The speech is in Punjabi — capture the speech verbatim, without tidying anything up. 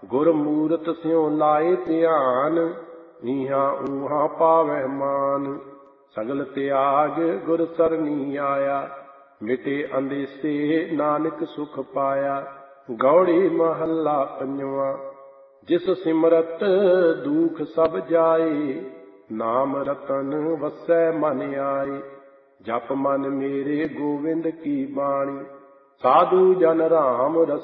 ਗੁਰ ਮੂਰਤ ਸਿਉ ਲਾਏ ਧਿਆਨ, ਈਹਾਂ ਊਹਾਂ ਪਾਵਹਿ ਮਾਨ। ਸਗਲ ਤਿਆਗ ਗੁਰ ਸਰਣੀ ਆਇਆ, ਮਿਟੇ ਅੰਦੇਸੇ ਨਾਨਕ ਸੁਖ ਪਾਇਆ। ਗੌੜੀ ਮਹੱਲਾ ਪੰਜਵਾਂ। ਜਿਸ ਸਿਮਰਤ ਦੁਖ ਸਭ ਜਾਏ, ਨਾਮ ਰਤਨ ਵਸੈ ਮਨ ਆਏ। ਜਪ ਮਨ ਮੇਰੇ ਗੋਵਿੰਦ ਕੀ ਬਾਣੀ, ਸਾਧੂ ਜਨ ਰਾਮ ਰਸ